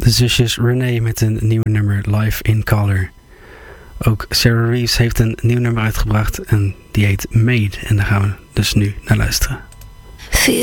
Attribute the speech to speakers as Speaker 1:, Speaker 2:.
Speaker 1: de zusjes Renee met een nieuw nummer Live in Color. Ook Sarah Reeves heeft een nieuw nummer uitgebracht en die heet Made. En daar gaan we dus nu naar luisteren.